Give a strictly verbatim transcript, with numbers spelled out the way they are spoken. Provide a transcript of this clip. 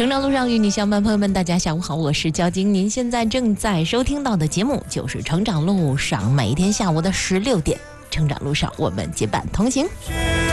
成长路上与你相伴，朋友们，大家下午好，我是焦晶。您现在正在收听到的节目就是成长路上，每一天下午的十六点，成长路上我们结伴同行。